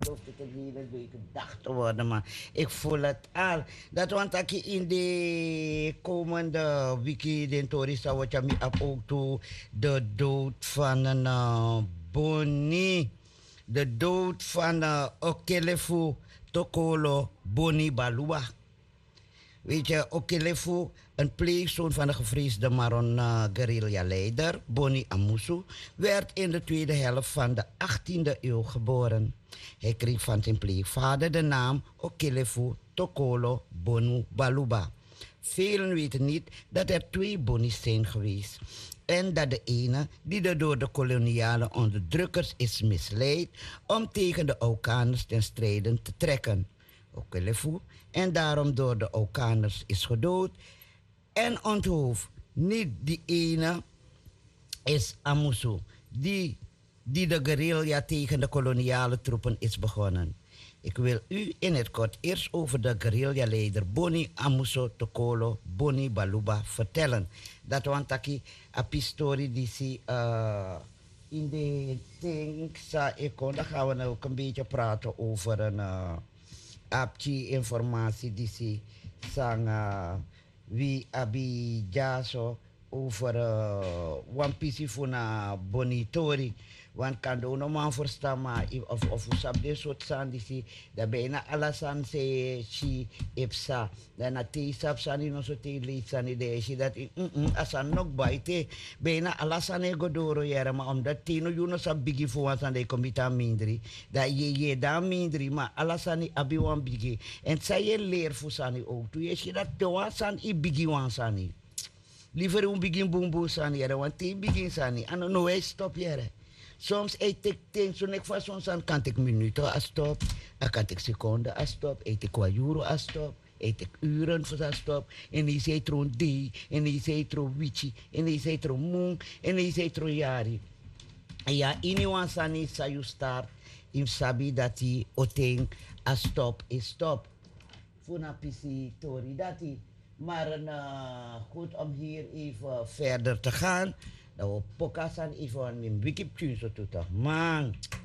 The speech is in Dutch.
hoeft het een hele leuke dag te worden, maar ik voel het al. Dat want ik in de komende wiki, de Tori wat je me ook toe, de dood van een Boni. De dood van Okelefu Tokolo Boni Balua. Weet je, Okelefu, een pleegzoon van de gevreesde Maron guerrilla-leider Boni Amusu, werd in de tweede helft van de 18e eeuw geboren. Hij kreeg van zijn pleegvader de naam Okelefu Tokolo Bonu Baluba. Velen weten niet dat er twee Bonis zijn geweest. En dat de ene, die door de koloniale onderdrukkers is misleid om tegen de Aukaners ten strijde te trekken. Okelefu, en daarom door de Aukaners is gedood en onthoofd. Niet die ene is Amusu, die de guerrilla tegen de koloniale troepen is begonnen. Ik wil u in het kort eerst over de guerrilla-leider Boni Amusu Tokolo Boni Baluba vertellen. Dat want aki apistori die si in de things dan gaan we nou ook een beetje praten over een apchi informatie die si sang wie abi jaso over one piece funa bonitori. Want kan do no man verstaan, maar of usap de soort san die si da bijna alasan se si ipsa dan na te sap sani no so te li sani de si dat asan nok baite bijna alasan e godoro yera maar omdat tino juno sa bigi fu wan san de komita mindri da ye da mindri maar alasani abi wan bigi en sa ye leer fu sani ook tu ye si dat te wan san i bigi wan sani liever un bigi bumbu sani yera want te bigi sani ano no way stop yera. Soms eet ik dingen, zo ik van soms aan kan ik minuten als stop, dan kan ik seconden als stop, eet ik qua euro als stop, eet ik uren voor als stop, en die zei tron die, en die zei tron wichi, en die zei tron moon, en die zei tron jari. En ja, anyone sani sa you start, im sabi dat die oteng als stop is stop. Funa pisi tori dat die, maar goed om hier even verder te gaan. Nou, pokasan even mijn wikiptune zo toe toch. Man,